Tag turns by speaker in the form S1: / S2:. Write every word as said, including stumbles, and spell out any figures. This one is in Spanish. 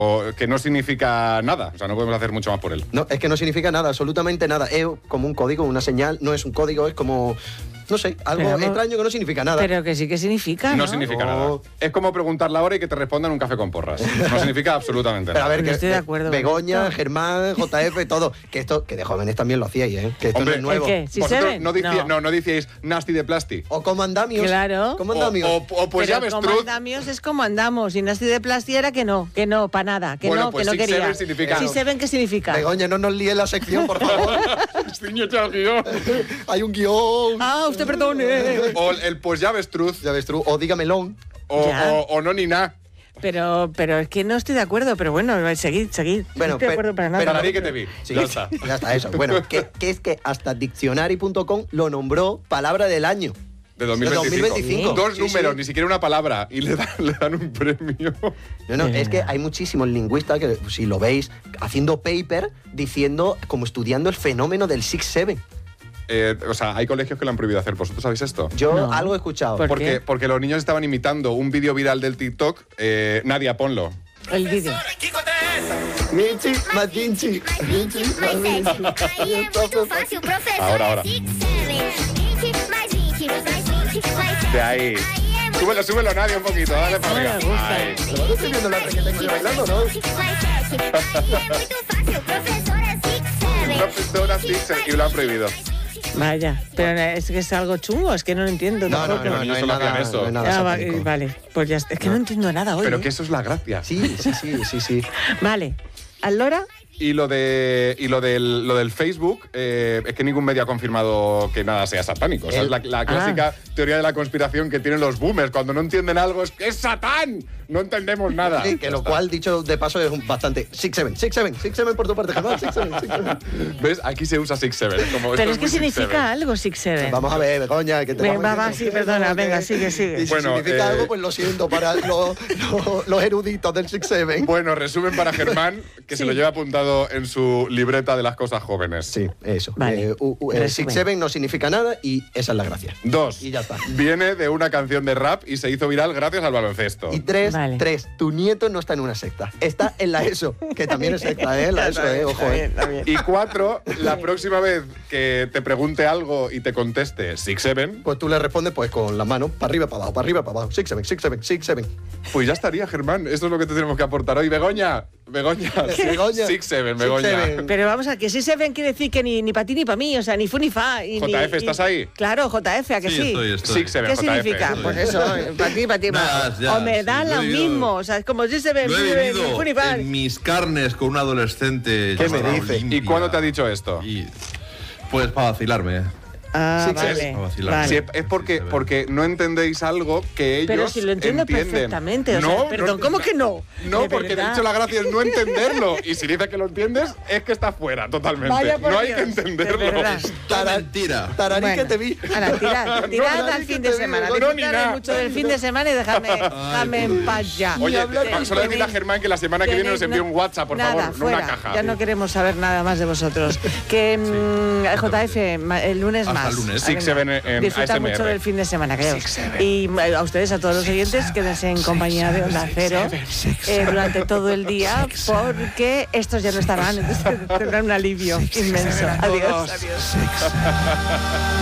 S1: O que no significa nada, o sea, no podemos hacer mucho más por él.
S2: No, es que no significa nada, absolutamente nada. Es como un código, una señal, no es un código, es como, no sé, algo
S3: Pero no-
S2: extraño que no significa nada.
S3: Pero que sí que significa, ¿no?
S1: No significa nada.
S2: Oh.
S1: Es como preguntar la hora y que te respondan un café con porras. No significa absolutamente
S2: Pero a
S1: nada.
S2: ver,
S3: No
S2: que
S3: estoy de acuerdo con
S2: Begoña,
S3: esto.
S2: Germán, J F, todo. Que esto, que de jóvenes también lo hacíais, ¿eh? Que esto
S1: Hombre,
S2: no es nuevo.
S3: ¿el qué? ¿Sí
S1: Vosotros
S3: saben?
S1: no, decíais,
S3: No.
S1: no. no decíais nasty de plasti.
S2: O como andamios.
S3: Claro.
S2: Como
S1: O,
S2: andamios.
S1: o- o pues ya
S3: Pero
S1: ves,
S3: como
S1: Truz.
S3: andamios es como andamos. Y Nasty de Plasti era que no, que no, para nada, que
S1: Bueno,
S3: no,
S1: pues
S3: que no
S1: Six
S3: quería.
S1: Seven significa-
S3: Six Seven, ¿qué significa?
S2: Begoña, no nos líes la sección, por favor.
S1: Niño, chao, guión.
S2: Hay un guión.
S3: Ah, usted perdone.
S1: O el pues ya ves, Truz.
S2: Ya ves tú. O dígamelón.
S1: O,
S3: Ya.
S1: o, o no ni nada.
S3: Pero, pero es que no estoy de acuerdo, pero bueno, seguid, seguid.
S2: Bueno,
S3: no estoy de
S2: pe-
S3: acuerdo para nada.
S2: pero-
S1: Para mí que te vi.
S2: Sí,
S1: Ya está.
S2: Ya está, eso. Bueno, que, que es que hasta diccionary punto com lo nombró palabra del año.
S1: De dos mil veinticinco.
S2: De dos mil veinticinco.
S1: Dos
S2: Sí,
S1: números,
S2: sí.
S1: ni siquiera una palabra. Y le dan, le dan un premio.
S2: No, no,
S3: De
S2: es que
S3: verdad.
S2: hay muchísimos lingüistas que, si lo veis, haciendo paper, diciendo, como estudiando el fenómeno del six seven.
S1: Eh, o sea, hay colegios que lo han prohibido hacer. ¿Vosotros sabéis esto?
S2: Yo
S3: No.
S2: algo he escuchado.
S3: ¿Por
S1: Porque,
S3: qué?
S1: porque los niños estaban imitando un vídeo viral del TikTok. Eh, Nadia, ponlo.
S3: El vídeo.
S2: Minchi, Machinchi. Minchi, Machinchi.
S4: Aí é muito fácil, professor.
S1: Ahora, ahora.
S4: Six, seven, vinte mais vinte, mais vinte, mais sete.
S1: De ahí.
S4: Aí é muito
S1: Súbelo, súbelo, Nadia, un poquito. Dale para
S3: No me
S1: arriba.
S3: gusta.
S1: Ahí.
S2: ¿No estoy viendo la que tengo yo bailando, no?
S4: vinte mais sete. Aí é muito fácil, professora. Six, seven.
S1: Profesora Six, y lo han prohibido.
S3: Vaya, pero es que es algo chungo, es que no lo entiendo.
S2: No, no,
S3: tampoco.
S2: no, no,
S1: niños
S2: hay
S1: solo
S2: nada,
S1: hacían eso.
S2: no hay nada
S3: Ah, va-
S2: satánico.
S3: vale, pues ya está. Es que no, entiendo nada hoy.
S1: Pero
S3: ¿eh?
S1: que eso es la gracia.
S2: Sí, sí, sí, sí, sí.
S3: Vale, Allora,
S1: Y lo de y lo del, lo del Facebook, eh, es que ningún medio ha confirmado que nada sea satánico. O sea,
S2: El-
S1: es la, la clásica teoría de la conspiración que tienen los boomers. Cuando no entienden algo, es que es Satán. No entendemos nada.
S2: Sí, que
S1: Ya
S2: lo
S1: está.
S2: cual, dicho de paso, es un bastante. six seven, six seven, six seven por tu parte, Germán. six seven, six seven.
S1: ¿Ves? Aquí se usa six seven. Como
S3: pero
S1: esto
S3: es que
S1: muy six
S3: significa
S1: seven.
S3: algo Six Seven.
S2: Vamos a ver, Begoña, que te
S3: Venga,
S2: vamos
S3: va,
S2: diciendo.
S3: sí, perdona,
S2: Que-
S3: venga, sigue, sigue.
S2: Y si
S1: Bueno,
S2: significa
S1: eh,
S2: algo, pues lo siento para los, los- los eruditos del six seven.
S1: Bueno, resumen para Germán, que se
S3: Sí.
S1: lo lleva apuntado en su libreta de las cosas jóvenes.
S2: Sí, eso.
S3: Vale.
S2: Eh, u- u- eh,
S3: Resumen.
S2: six seven no significa nada y esa es la gracia.
S1: Dos.
S2: Y ya está.
S1: Viene de una canción de rap y se hizo viral gracias al baloncesto.
S2: Y tres,
S3: Vale.
S2: tres, tu nieto no está en una secta. Está en la ESO, que también es secta, ¿eh? La ESO, ¿eh? Ojo, ¿eh?
S1: Y cuatro, la próxima vez que te pregunte algo y te conteste six seven,
S2: Pues tú le respondes pues con las manos para arriba, para abajo, para arriba, para abajo. six seven, six seven, six seven.
S1: pues ya estaría, Germán. Esto es lo que te tenemos que aportar hoy. Begoña, Begoña.
S2: Begoña.
S1: six seven,
S2: Six
S1: Begoña.
S2: seven.
S3: Pero vamos a que Six Seven quiere decir que ni, ni para ti ni para mí, o sea, ni fu ni fa. Y
S1: J F,
S3: ni-
S1: ¿estás
S3: y-
S1: ahí?
S3: Claro, J F, ¿a que sí?
S5: Sí, estoy, estoy.
S1: six seven,
S3: ¿Qué
S1: J F.
S3: significa? Pues eso, para ti, para ti.
S5: Nada, ya,
S3: o me
S5: sí,
S3: da
S5: lo
S3: lo
S5: he vivido.
S3: mismo, o sea, es como Six Seven,
S5: Lo he
S3: ni
S5: vivido
S3: fu ni fa.
S5: en mis carnes con un adolescente.
S2: ¿Qué me
S5: llamado
S2: dice?
S5: Olimpia.
S1: ¿Y cuándo te ha dicho esto?
S5: Y, pues para vacilarme.
S3: Ah,
S2: Six
S3: vale.
S2: Seven.
S5: A vacilar.
S3: vale.
S1: Sí, es es porque, porque no entendéis algo que ellos
S3: Pero si lo entiendo
S1: entienden.
S3: perfectamente, o sea,
S1: No,
S3: perdón, ¿cómo que no?
S1: No,
S3: De
S1: porque de
S3: verdad.
S1: hecho la gracia es no entenderlo. Y si dices que lo entiendes, es que está fuera totalmente.
S3: Vaya por
S1: no hay
S3: Dios,
S1: que
S3: de
S1: entenderlo.
S3: verdad.
S5: Todo mentira.
S2: Tararí
S3: Bueno,
S2: que te vi.
S3: Ahora, tirad, tirad
S2: No,
S3: al
S2: que
S3: fin
S2: te
S3: de
S2: vi,
S3: semana.
S2: no,
S1: no, ni
S3: Disfrutad
S1: nada.
S3: mucho del fin de semana y dejadme, dejadme en paz ya.
S1: Oye,
S2: hablar
S1: va-
S2: con
S1: solo decirle a
S2: tenéis-
S1: Germán que la semana que viene nos envíe
S3: Tenéis-
S1: un WhatsApp, por
S3: nada,
S1: favor, no
S3: fuera.
S1: una caja.
S3: Ya no queremos saber nada más de vosotros. Que mm, J F, ma- el lunes
S5: Hasta
S3: más.
S5: el lunes.
S1: Six Seven en
S3: Disfruta
S1: A S M R.
S3: mucho del fin de semana, callaos. Y eh, a ustedes, a todos los oyentes, quédense en compañía de Onda Cero eh, durante todo el día, porque estos ya no estarán, entonces tendrán un alivio inmenso. Adiós. Adiós.